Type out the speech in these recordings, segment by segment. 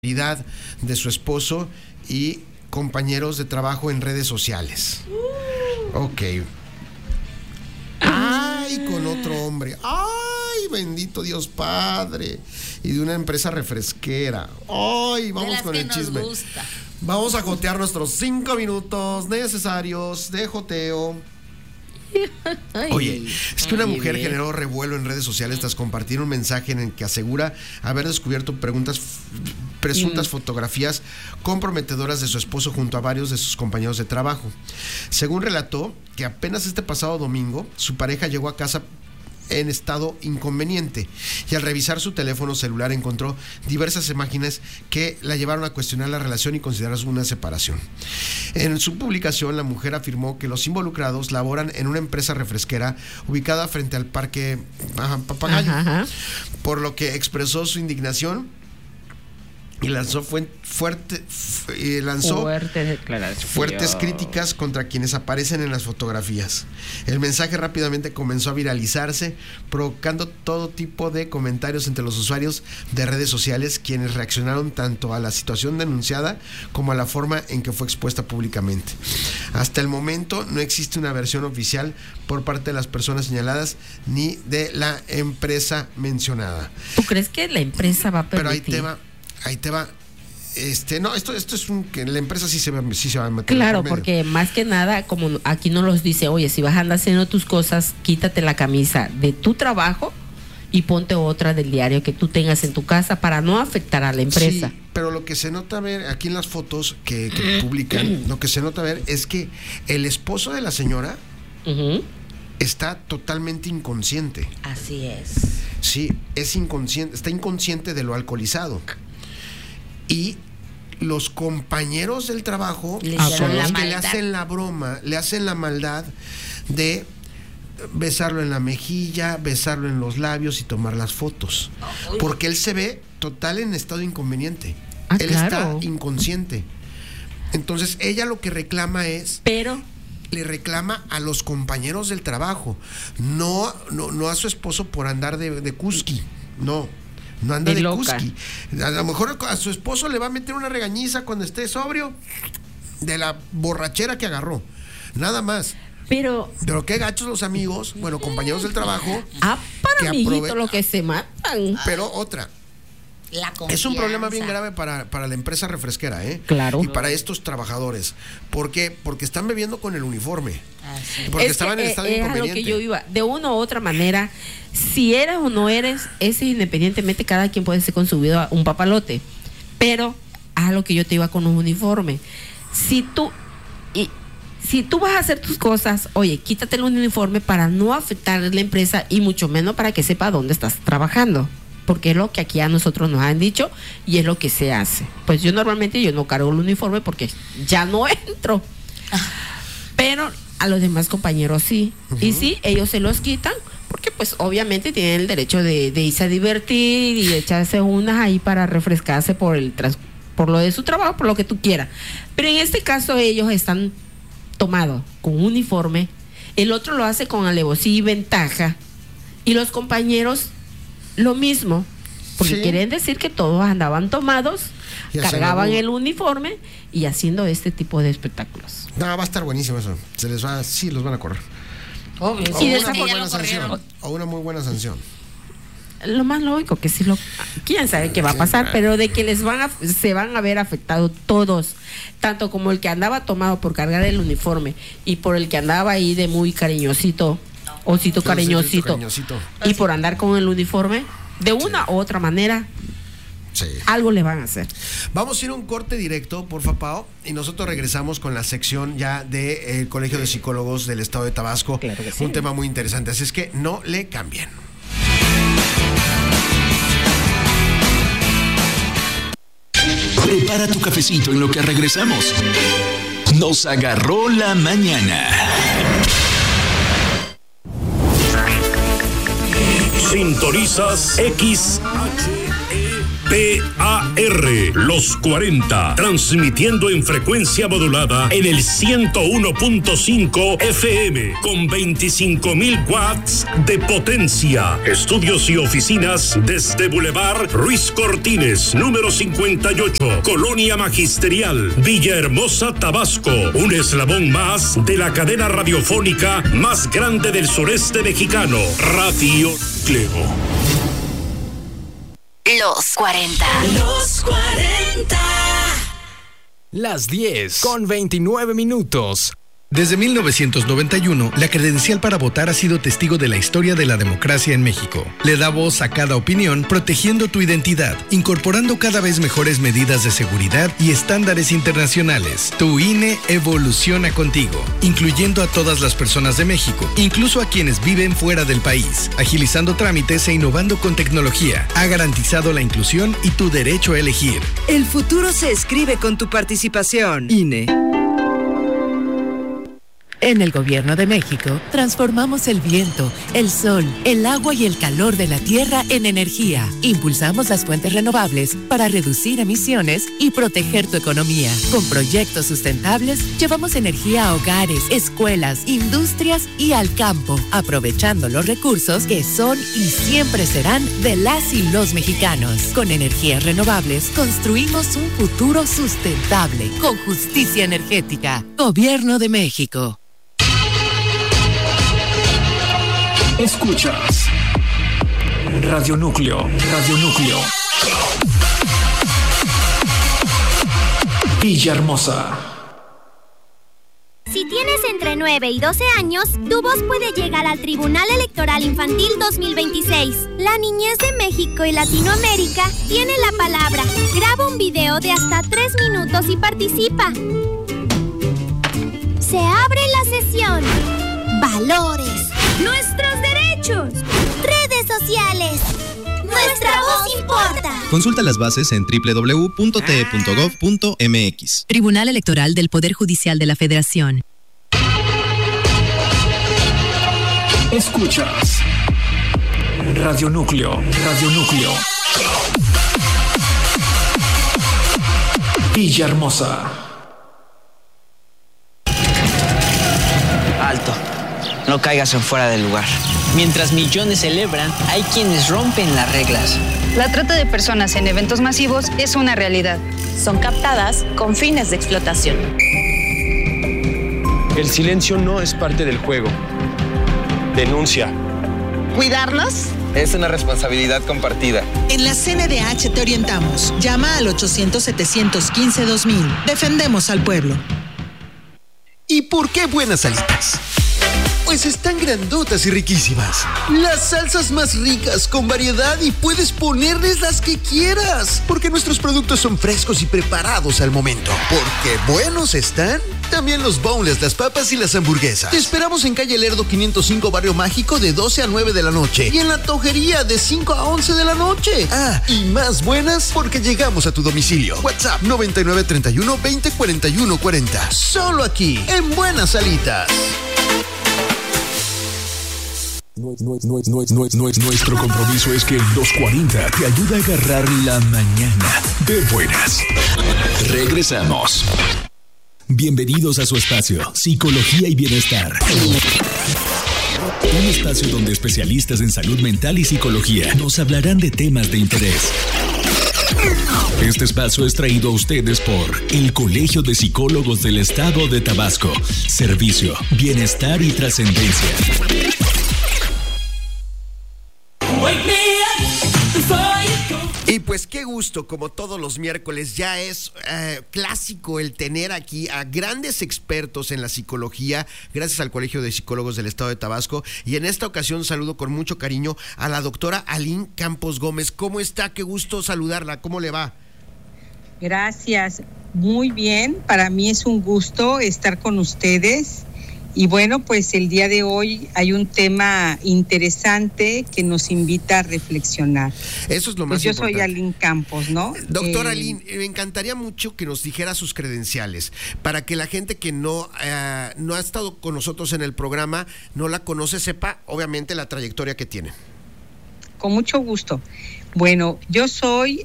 de su esposo y compañeros de trabajo en redes sociales. Ok. Ay, con otro hombre. Ay, bendito Dios Padre. Y de una empresa refresquera. Ay, vamos con el chisme. Vamos a jotear nuestros 5 minutos necesarios de joteo. Oye, es que una mujer generó revuelo en redes sociales tras compartir un mensaje en el que asegura haber descubierto presuntas fotografías comprometedoras de su esposo junto a varios de sus compañeros de trabajo. Según relató, que apenas este pasado domingo su pareja llegó a casa en estado inconveniente y al revisar su teléfono celular encontró diversas imágenes que la llevaron a cuestionar la relación y considerar una separación. En su publicación, la mujer afirmó que los involucrados laboran en una empresa refresquera ubicada frente al Parque Papagayo, por lo que expresó su indignación y lanzó fuertes críticas contra quienes aparecen en las fotografías. El mensaje rápidamente comenzó a viralizarse, provocando todo tipo de comentarios entre los usuarios de redes sociales, quienes reaccionaron tanto a la situación denunciada como a la forma en que fue expuesta públicamente. Hasta el momento no existe una versión oficial por parte de las personas señaladas ni de la empresa mencionada. ¿Tú crees que la empresa va a permitir? Pero ahí te va. No, esto es que la empresa sí se va a meter. Claro, porque más que nada, como aquí nos los dice, oye, si vas a andar haciendo tus cosas, quítate la camisa de tu trabajo y ponte otra del diario que tú tengas en tu casa para no afectar a la empresa. Sí, pero lo que se nota ver aquí en las fotos que publican, lo que se nota ver es que el esposo de la señora está totalmente inconsciente. Así es. Sí, es inconsciente, está inconsciente de lo alcoholizado. Y los compañeros del trabajo son los que le hacen la broma, le hacen la maldad de besarlo en la mejilla, besarlo en los labios y tomar las fotos. Porque él se ve total en estado inconveniente. Él está inconsciente. Entonces ella lo que reclama es... le reclama a los compañeros del trabajo, no a su esposo por andar de cusqui, no anda de cusqui. A lo mejor a su esposo le va a meter una regañiza cuando esté sobrio de la borrachera que agarró, nada más. Pero qué gachos los amigos, compañeros del trabajo. Para amiguito lo que se matan. Pero otra. Es un problema bien grave para la empresa refresquera, Claro. Y para estos trabajadores. ¿Por qué? Porque están bebiendo con el uniforme. Porque estaban en estado inconveniente. Es a lo que yo iba. De una u otra manera, si eres o no eres, ese independientemente, cada quien puede ser consumido un papalote. Pero a lo que yo te iba con un uniforme. Si tú vas a hacer tus cosas, oye, quítate el uniforme para no afectar a la empresa y mucho menos para que sepa dónde estás trabajando. Porque es lo que aquí a nosotros nos han dicho y es lo que se hace. Pues yo normalmente no cargo el uniforme porque ya no entro. Pero a los demás compañeros sí. Y sí, ellos se los quitan porque pues obviamente tienen el derecho de irse a divertir y echarse unas ahí para refrescarse por lo de su trabajo, por lo que tú quieras. Pero en este caso ellos están tomados con uniforme. El otro lo hace con alevosía y ventaja. Y los compañeros... lo mismo, porque quieren decir que todos andaban tomados, cargaban el uniforme y haciendo este tipo de espectáculos. No, va a estar buenísimo eso. Los van a correr. Obvio. O una muy buena sanción. Lo más lógico que quién sabe qué va a pasar, pero de que se van a ver afectados todos, tanto como el que andaba tomado por cargar el uniforme y por el que andaba ahí de muy cariñosito. Osito cariñosito. Y por andar con el uniforme, de una u otra manera, algo le van a hacer. Vamos a ir a un corte directo, por favor, y nosotros regresamos con la sección ya del Colegio de Psicólogos del Estado de Tabasco. Claro que sí. Un tema muy interesante, así es que no le cambien. Prepara tu cafecito en lo que regresamos. Nos agarró la mañana. Sintonizas XHEPA Los 40, transmitiendo en frecuencia modulada en el 101.5 FM con 25.000 watts de potencia. Estudios y oficinas desde Boulevard Ruiz Cortines, número 58, Colonia Magisterial, Villahermosa, Tabasco. Un eslabón más de la cadena radiofónica más grande del sureste mexicano, Radio Núcleo. Los 40. Los 40. Las 10:29. Desde 1991, la credencial para votar ha sido testigo de la historia de la democracia en México. Le da voz a cada opinión, protegiendo tu identidad, incorporando cada vez mejores medidas de seguridad y estándares internacionales. Tu INE evoluciona contigo, incluyendo a todas las personas de México, incluso a quienes viven fuera del país, agilizando trámites e innovando con tecnología. Ha garantizado la inclusión y tu derecho a elegir. El futuro se escribe con tu participación. INE. En el Gobierno de México, transformamos el viento, el sol, el agua y el calor de la tierra en energía. Impulsamos las fuentes renovables para reducir emisiones y proteger tu economía. Con proyectos sustentables, llevamos energía a hogares, escuelas, industrias y al campo, aprovechando los recursos que son y siempre serán de las y los mexicanos. Con energías renovables, construimos un futuro sustentable, con justicia energética. Gobierno de México. Escuchas Radio Núcleo. Villahermosa. Si tienes entre 9 y 12 años, tu voz puede llegar al Tribunal Electoral Infantil 2026. La niñez de México y Latinoamérica tiene la palabra. Graba un video de hasta 3 minutos y participa. Se abre la sesión. Valores. Nuestros derechos. Redes sociales. Nuestra voz importa. Consulta las bases en www.te.gov.mx. Tribunal Electoral del Poder Judicial de la Federación. Escuchas Radio Núcleo. Villahermosa. Alto. No caigas en fuera del lugar. Mientras millones celebran, hay quienes rompen las reglas. La trata de personas en eventos masivos es una realidad. Son captadas con fines de explotación. El silencio no es parte del juego. Denuncia. ¿Cuidarnos? Es una responsabilidad compartida. En la CNDH te orientamos. Llama al 800-715-2000. Defendemos al pueblo. ¿Y por qué buenas alitas? Pues están grandotas y riquísimas. Las salsas más ricas, con variedad, y puedes ponerles las que quieras. Porque nuestros productos son frescos y preparados al momento. Porque buenos están también los boneless, las papas y las hamburguesas. Te esperamos en calle Lerdo 505, Barrio Mágico, de 12 a 9 de la noche. Y en la Tojería, de 5 a 11 de la noche. Ah, y más buenas porque llegamos a tu domicilio. WhatsApp 9931 20 41 40. Solo aquí, en Buenas Alitas. Nuestro compromiso es que el 240 te ayuda a agarrar la mañana de buenas. Regresamos. Bienvenidos a su espacio, Psicología y Bienestar. Un espacio donde especialistas en salud mental y psicología nos hablarán de temas de interés. Este espacio es traído a ustedes por el Colegio de Psicólogos del Estado de Tabasco. Servicio, bienestar y trascendencia. Y pues qué gusto, como todos los miércoles, ya es clásico el tener aquí a grandes expertos en la psicología, gracias al Colegio de Psicólogos del Estado de Tabasco. Y en esta ocasión saludo con mucho cariño a la doctora Aline Campos Gómez. ¿Cómo está? Qué gusto saludarla. ¿Cómo le va? Gracias. Muy bien. Para mí es un gusto estar con ustedes. Y bueno, pues el día de hoy hay un tema interesante que nos invita a reflexionar. Eso es lo más importante. Yo soy Aline Campos, ¿no? Doctora Aline, me encantaría mucho que nos dijera sus credenciales, para que la gente que no ha estado con nosotros en el programa, no la conoce, sepa obviamente la trayectoria que tiene. Con mucho gusto. Bueno, yo soy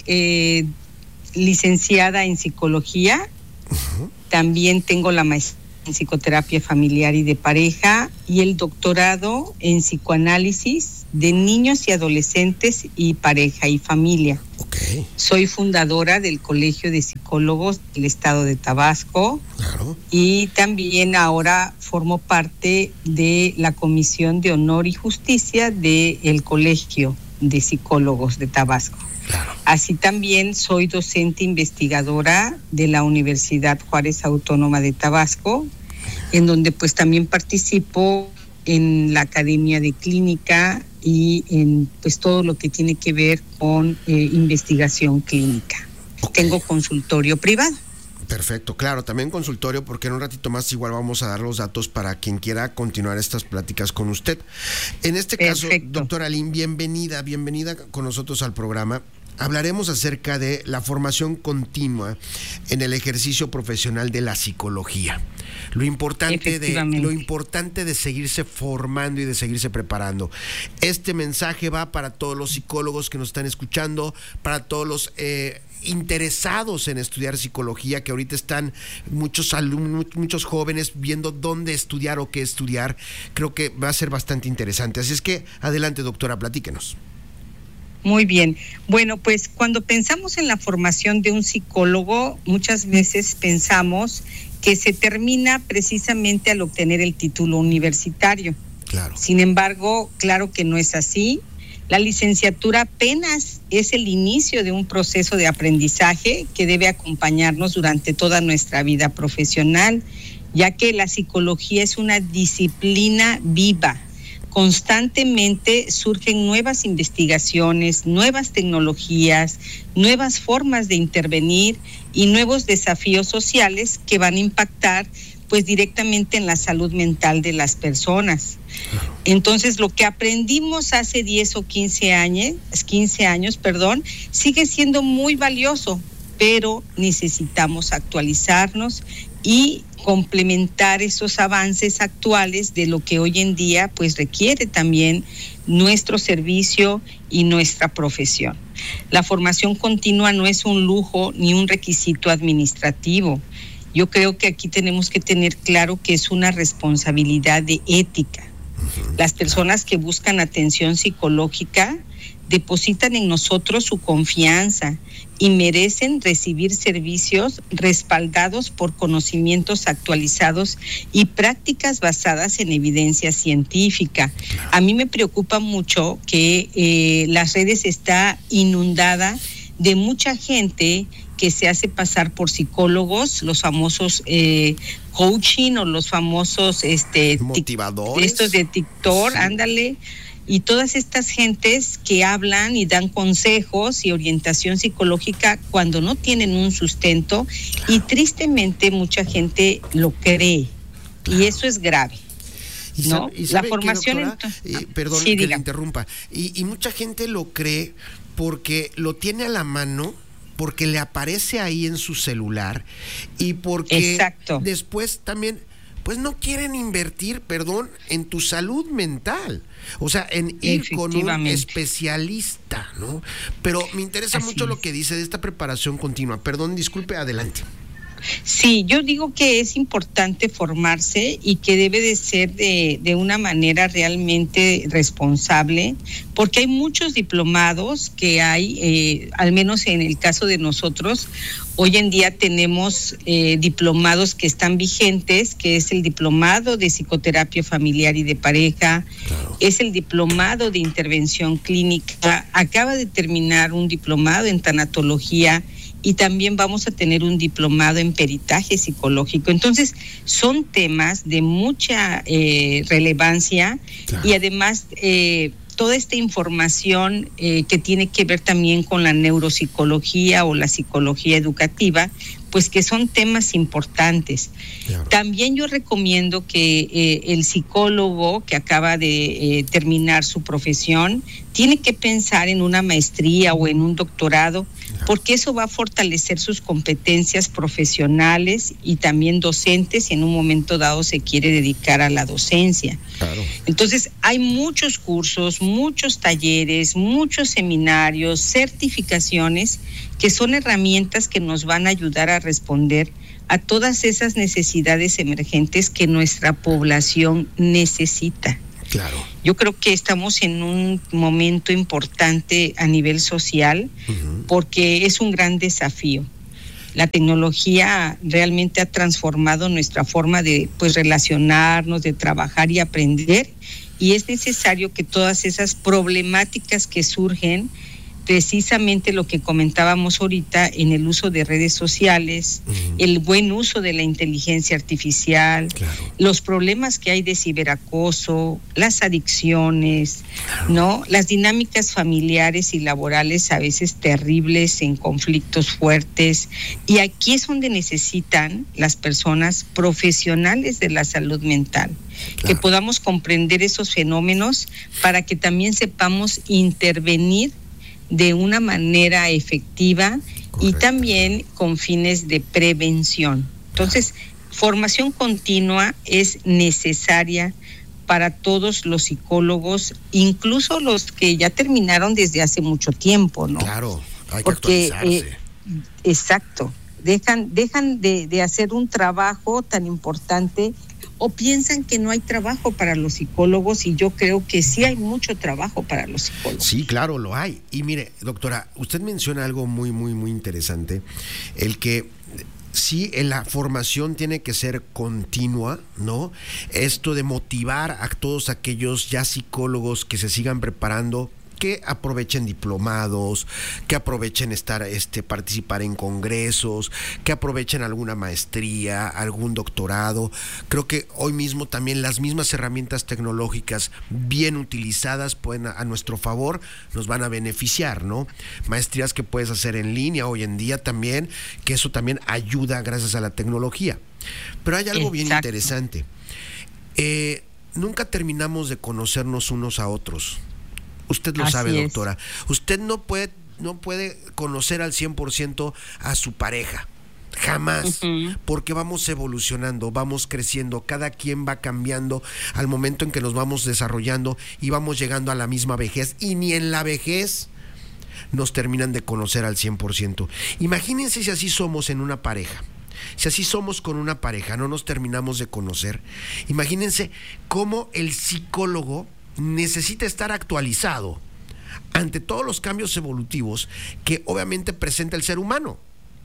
licenciada en psicología, también tengo la maestría en psicoterapia familiar y de pareja y el doctorado en psicoanálisis de niños y adolescentes y pareja y familia. Okay. Soy fundadora del Colegio de Psicólogos del Estado de Tabasco. Claro. Y también ahora formo parte de la Comisión de Honor y Justicia del Colegio de Psicólogos de Tabasco. Claro. Así también soy docente investigadora de la Universidad Juárez Autónoma de Tabasco, en donde pues también participo en la Academia de Clínica y en pues todo lo que tiene que ver con investigación clínica. Okay. Tengo consultorio privado. Perfecto, claro, también consultorio, porque en un ratito más igual vamos a dar los datos para quien quiera continuar estas pláticas con usted. En este caso, doctora Lynn, bienvenida con nosotros al programa. Hablaremos acerca de la formación continua en el ejercicio profesional de la psicología. Lo importante de seguirse formando y de seguirse preparando. Este mensaje va para todos los psicólogos que nos están escuchando, para todos los interesados en estudiar psicología, que ahorita están muchos alumnos, muchos jóvenes viendo dónde estudiar o qué estudiar. Creo que va a ser bastante interesante. Así es que adelante, doctora, platíquenos. Muy bien. Bueno, pues cuando pensamos en la formación de un psicólogo, muchas veces pensamos que se termina precisamente al obtener el título universitario. Claro. Sin embargo, claro que no es así. La licenciatura apenas es el inicio de un proceso de aprendizaje que debe acompañarnos durante toda nuestra vida profesional, ya que la psicología es una disciplina viva. Constantemente surgen nuevas investigaciones, nuevas tecnologías, nuevas formas de intervenir y nuevos desafíos sociales que van a impactar pues directamente en la salud mental de las personas. Entonces, lo que aprendimos hace 10 o 15 años, sigue siendo muy valioso, pero necesitamos actualizarnos y complementar esos avances actuales de lo que hoy en día pues requiere también nuestro servicio y nuestra profesión. La formación continua no es un lujo ni un requisito administrativo. Yo creo que aquí tenemos que tener claro que es una responsabilidad de ética. Las personas que buscan atención psicológica depositan en nosotros su confianza y merecen recibir servicios respaldados por conocimientos actualizados y prácticas basadas en evidencia científica. A mí me preocupa mucho que las redes está inundada de mucha gente que se hace pasar por psicólogos, los famosos coaching o los famosos motivadores, estos de TikTok, sí. Ándale. Y todas estas gentes que hablan y dan consejos y orientación psicológica cuando no tienen un sustento, y tristemente mucha gente lo cree, y eso es grave. ¿No? ¿Y la formación, perdón sí, que le interrumpa, y mucha gente lo cree porque lo tiene a la mano, porque le aparece ahí en su celular, y porque Exacto. Después también pues no quieren invertir, en tu salud mental. O sea, en ir con un especialista, ¿no? Pero me interesa mucho lo que dice de esta preparación continua. Perdón, disculpe, adelante. Sí, yo digo que es importante formarse y que debe de ser de una manera realmente responsable, porque hay muchos diplomados que hay, al menos en el caso de nosotros, hoy en día tenemos diplomados que están vigentes, que es el diplomado de psicoterapia familiar y de pareja, claro. Es el diplomado de intervención clínica, acaba de terminar un diplomado en tanatología, y también vamos a tener un diplomado en peritaje psicológico. Entonces, son temas de mucha relevancia, claro. Y además toda esta información que tiene que ver también con la neuropsicología o la psicología educativa, pues que son temas importantes. Claro. También yo recomiendo que el psicólogo que acaba de terminar su profesión tiene que pensar en una maestría o en un doctorado, claro. porque eso va a fortalecer sus competencias profesionales y también docentes si en un momento dado se quiere dedicar a la docencia. Claro. Entonces, hay muchos cursos, muchos talleres, muchos seminarios, certificaciones, que son herramientas que nos van a ayudar a responder a todas esas necesidades emergentes que nuestra población necesita. Claro. Yo creo que estamos en un momento importante a nivel social, porque es un gran desafío. La tecnología realmente ha transformado nuestra forma de relacionarnos, de trabajar y aprender, y es necesario que todas esas problemáticas que surgen, precisamente lo que comentábamos ahorita en el uso de redes sociales, el buen uso de la inteligencia artificial, los problemas que hay de ciberacoso, las adicciones, ¿no? Las dinámicas familiares y laborales a veces terribles en conflictos fuertes, y aquí es donde necesitan las personas profesionales de la salud mental, que podamos comprender esos fenómenos para que también sepamos intervenir de una manera efectiva y también con fines de prevención. Entonces, formación continua es necesaria para todos los psicólogos, incluso los que ya terminaron desde hace mucho tiempo, ¿no? Claro, hay que actualizarse. Exacto. Dejan de hacer un trabajo tan importante, o piensan que no hay trabajo para los psicólogos, y yo creo que sí hay mucho trabajo para los psicólogos. Sí, claro, lo hay. Y mire, doctora, usted menciona algo muy, muy, muy interesante, el que sí, la formación tiene que ser continua, ¿no? Esto de motivar a todos aquellos ya psicólogos que se sigan preparando, que aprovechen diplomados, que aprovechen participar en congresos, que aprovechen alguna maestría, algún doctorado. Creo que hoy mismo también las mismas herramientas tecnológicas bien utilizadas pueden a nuestro favor, nos van a beneficiar, ¿no? Maestrías que puedes hacer en línea hoy en día también, que eso también ayuda gracias a la tecnología. Pero hay algo bien interesante. Nunca terminamos de conocernos unos a otros. Usted lo sabe, doctora. Usted no puede conocer al 100% a su pareja. Jamás. Porque vamos evolucionando, vamos creciendo, cada quien va cambiando al momento en que nos vamos desarrollando y vamos llegando a la misma vejez. Y ni en la vejez nos terminan de conocer al 100%. Imagínense si así somos en una pareja. Si así somos con una pareja, no nos terminamos de conocer. Imagínense cómo el psicólogo necesita estar actualizado ante todos los cambios evolutivos que obviamente presenta el ser humano.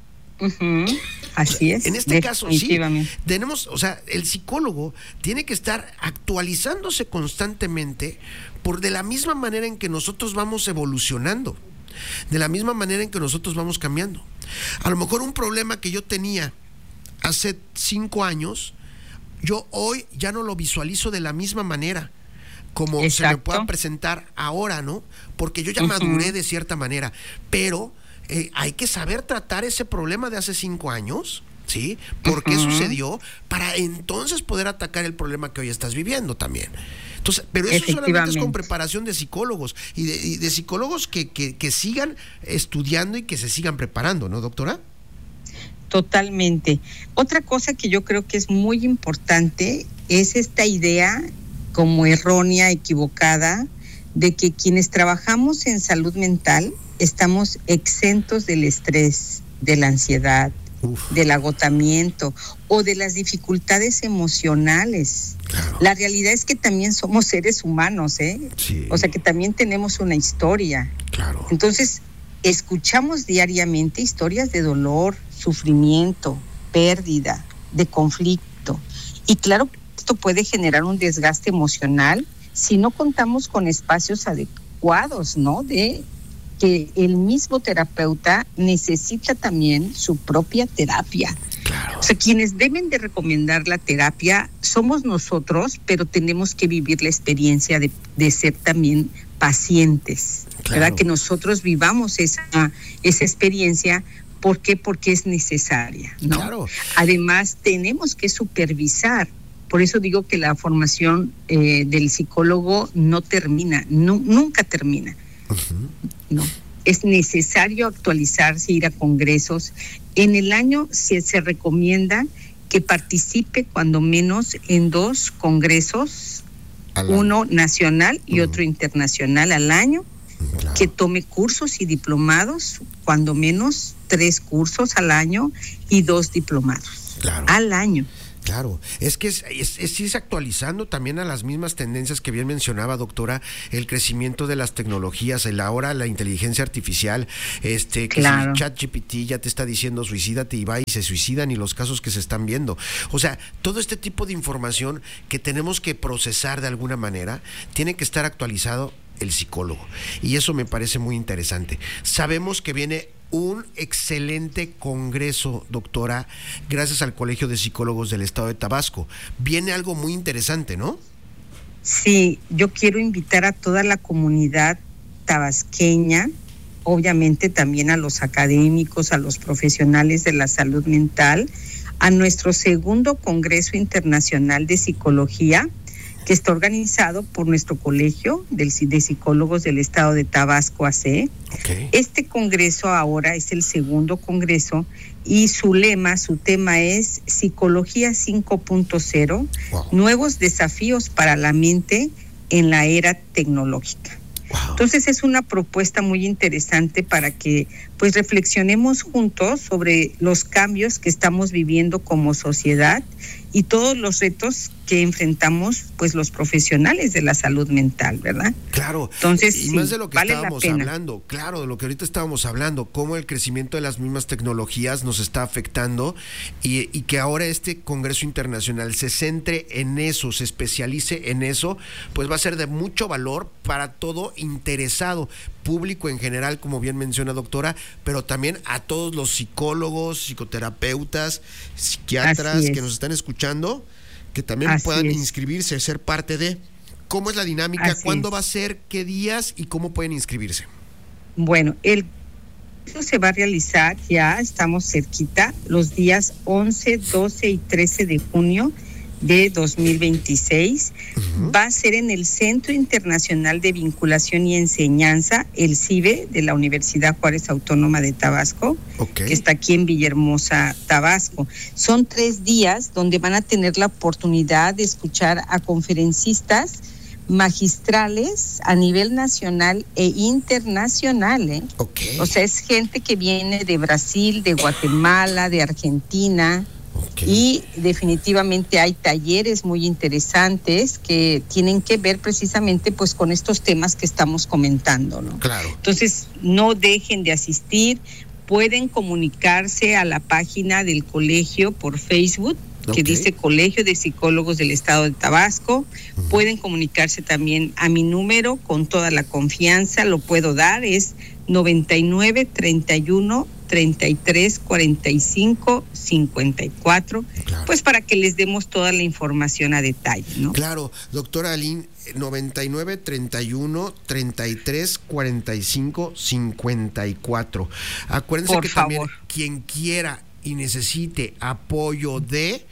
Así es. En este caso, sí, tenemos, el psicólogo tiene que estar actualizándose constantemente de la misma manera en que nosotros vamos evolucionando, de la misma manera en que nosotros vamos cambiando. A lo mejor un problema que yo tenía hace 5 años, yo hoy ya no lo visualizo de la misma manera como se me pueda presentar ahora, ¿no? Porque yo ya maduré de cierta manera, pero hay que saber tratar ese problema de hace 5 años, ¿sí? ¿Por qué sucedió? Para entonces poder atacar el problema que hoy estás viviendo también. Entonces, pero eso solamente es con preparación de psicólogos y de psicólogos que sigan estudiando y que se sigan preparando, ¿no, doctora? Totalmente. Otra cosa que yo creo que es muy importante es esta idea como errónea, equivocada, de que quienes trabajamos en salud mental estamos exentos del estrés, de la ansiedad, del agotamiento o de las dificultades emocionales. Claro. La realidad es que también somos seres humanos, Sí. O sea, que también tenemos una historia. Claro. Entonces, escuchamos diariamente historias de dolor, sufrimiento, pérdida, de conflicto. Y claro, esto puede generar un desgaste emocional si no contamos con espacios adecuados, ¿no? De que el mismo terapeuta necesita también su propia terapia. Claro. O sea, quienes deben de recomendar la terapia somos nosotros, pero tenemos que vivir la experiencia de ser también pacientes, claro. ¿Verdad? Que nosotros vivamos esa experiencia. ¿Por qué? Porque es necesaria, ¿no? Claro. Además, tenemos que supervisar. Por eso digo que la formación del psicólogo no termina, nunca termina. No. es necesario actualizarse, ir a congresos. En el año se recomienda que participe cuando menos en 2 congresos, uno nacional y otro internacional al año, que tome cursos y diplomados, cuando menos 3 cursos al año y 2 diplomados al año. Claro, es que es irse actualizando también a las mismas tendencias que bien mencionaba, doctora, el crecimiento de las tecnologías, ahora la inteligencia artificial, que si ChatGPT ya te está diciendo suicídate y va y se suicidan, y los casos que se están viendo. O sea, todo este tipo de información que tenemos que procesar de alguna manera, tiene que estar actualizado el psicólogo. Y eso me parece muy interesante. Sabemos que viene un excelente congreso, doctora, gracias al Colegio de Psicólogos del Estado de Tabasco. Viene algo muy interesante, ¿no? Sí, yo quiero invitar a toda la comunidad tabasqueña, obviamente también a los académicos, a los profesionales de la salud mental, a nuestro 2º Congreso Internacional de Psicología, que está organizado por nuestro Colegio de Psicólogos del Estado de Tabasco, AC. Este congreso ahora es el 2º congreso y su tema es Psicología 5.0, nuevos desafíos para la mente en la era tecnológica. Entonces es una propuesta muy interesante para que pues reflexionemos juntos sobre los cambios que estamos viviendo como sociedad y todos los retos que enfrentamos pues los profesionales de la salud mental, ¿verdad? Claro. Entonces, y más de lo que estábamos hablando, de lo que ahorita estábamos hablando, cómo el crecimiento de las mismas tecnologías nos está afectando y que ahora este Congreso Internacional se centre en eso, se especialice en eso, pues va a ser de mucho valor para todo interesado, público en general, como bien menciona, doctora, pero también a todos los psicólogos, psicoterapeutas, psiquiatras que nos están escuchando, que también puedan inscribirse, ser parte de. ¿Cómo es la dinámica? ¿Cuándo va a ser? ¿Qué días? ¿Y cómo pueden inscribirse? Bueno, esto se va a realizar, ya estamos cerquita, los días 11, 12 y 13 de junio de 2026. Va a ser en el Centro Internacional de Vinculación y Enseñanza, el CIVE, de la Universidad Juárez Autónoma de Tabasco, que está aquí en Villahermosa, Tabasco. Son 3 días donde van a tener la oportunidad de escuchar a conferencistas magistrales a nivel nacional e internacional, O sea, es gente que viene de Brasil, de Guatemala, de Argentina. Y definitivamente hay talleres muy interesantes que tienen que ver precisamente pues con estos temas que estamos comentando, ¿no? Claro. Entonces, no dejen de asistir, pueden comunicarse a la página del colegio por Facebook, que dice Colegio de Psicólogos del Estado de Tabasco. Pueden comunicarse también a mi número con toda la confianza, lo puedo dar, es 99 31 33 45 54, pues para que les demos toda la información a detalle, ¿no? Claro, doctora Aline, 99 31 33 45 54. Acuérdense que también quien quiera y necesite apoyo de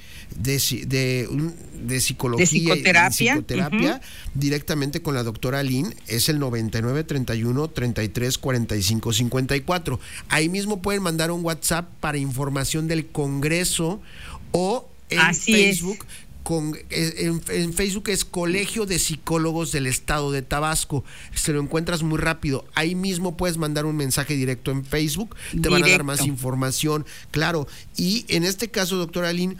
psicología, de psicoterapia, directamente con la doctora Aline, es el 99 31 33 45 54. Ahí mismo pueden mandar un WhatsApp para información del congreso, o en Facebook. En Facebook es Colegio de Psicólogos del Estado de Tabasco. Se lo encuentras muy rápido. Ahí mismo puedes mandar un mensaje directo en Facebook. Te van a dar más información. Claro. Y en este caso, doctora Aline,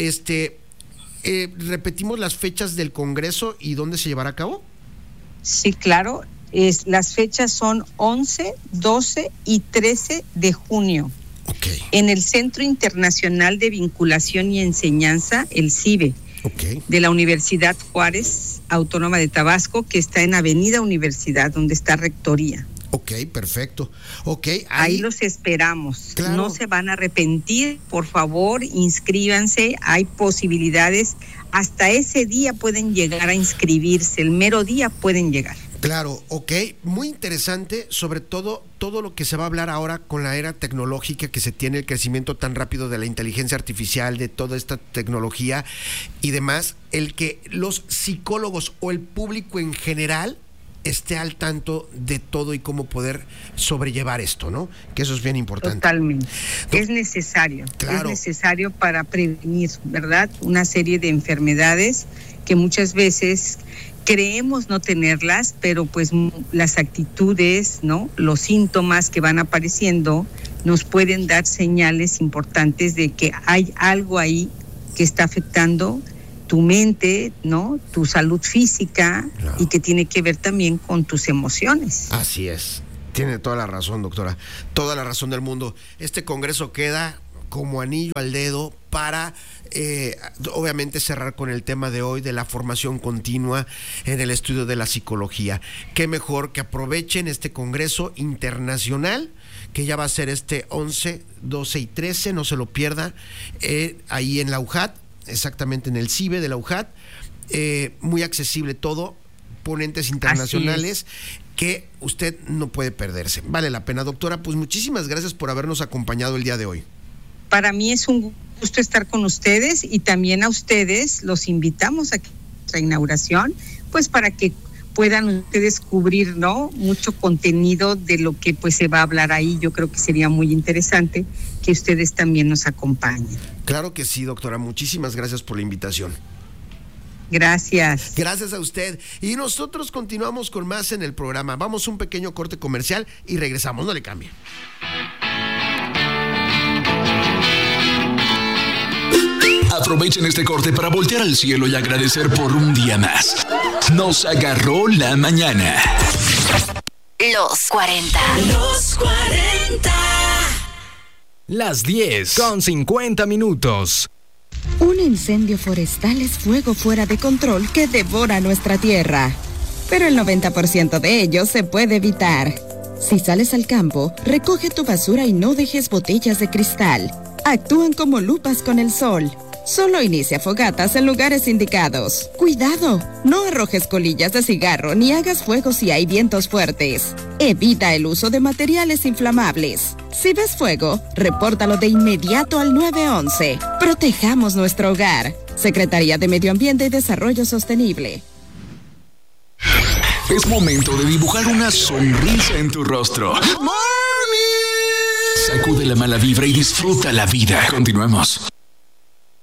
repetimos las fechas del Congreso y dónde se llevará a cabo. Sí, claro. Las fechas son 11, 12 y 13 de junio. En el Centro Internacional de Vinculación y Enseñanza, el CIVE. De la Universidad Juárez Autónoma de Tabasco, que está en Avenida Universidad, donde está Rectoría. Perfecto. Ahí los esperamos. Claro. No se van a arrepentir. Por favor, inscríbanse. Hay posibilidades. Hasta ese día pueden llegar a inscribirse. El mero día pueden llegar. Claro, muy interesante, sobre todo lo que se va a hablar ahora con la era tecnológica que se tiene, el crecimiento tan rápido de la inteligencia artificial, de toda esta tecnología y demás, el que los psicólogos o el público en general esté al tanto de todo y cómo poder sobrellevar esto, ¿no? Que eso es bien importante. Totalmente. Es necesario. Claro. Es necesario para prevenir, ¿verdad? Una serie de enfermedades que muchas veces creemos no tenerlas, pero pues las actitudes, ¿no? Los síntomas que van apareciendo nos pueden dar señales importantes de que hay algo ahí que está afectando tu mente, ¿no? Tu salud física, claro, y que tiene que ver también con tus emociones. Así es. Tiene toda la razón, doctora. Toda la razón del mundo. Este congreso queda como anillo al dedo para obviamente cerrar con el tema de hoy de la formación continua en el estudio de la psicología. Qué mejor que aprovechen este congreso internacional que ya va a ser este 11, 12 y 13, no se lo pierda, ahí en la UJAT, exactamente en el CIBE de la UJAT, muy accesible todo, ponentes internacionales que usted no puede perderse. Vale la pena, doctora. Pues muchísimas gracias por habernos acompañado el día de hoy. Para mí es un gusto estar con ustedes y también a ustedes los invitamos a nuestra inauguración, pues para que puedan ustedes cubrir, ¿no? Mucho contenido de lo que pues se va a hablar ahí. Yo creo que sería muy interesante que ustedes también nos acompañen. Claro que sí, doctora. Muchísimas gracias por la invitación. Gracias. Gracias a usted. Y nosotros continuamos con más en el programa. Vamos a un pequeño corte comercial y regresamos. No le cambie. Aprovechen este corte para voltear al cielo y agradecer por un día más. Nos agarró la mañana. Los 40. Los 40. Las 10:50. Un incendio forestal es fuego fuera de control que devora nuestra tierra. Pero el 90% de ello se puede evitar. Si sales al campo, recoge tu basura y no dejes botellas de cristal. Actúan como lupas con el sol. Solo inicia fogatas en lugares indicados. ¡Cuidado! No arrojes colillas de cigarro ni hagas fuego si hay vientos fuertes. Evita el uso de materiales inflamables. Si ves fuego, repórtalo de inmediato al 911. Protejamos nuestro hogar. Secretaría de Medio Ambiente y Desarrollo Sostenible. Es momento de dibujar una sonrisa en tu rostro. ¡Good morning! Sacude la mala vibra y disfruta la vida. Continuemos.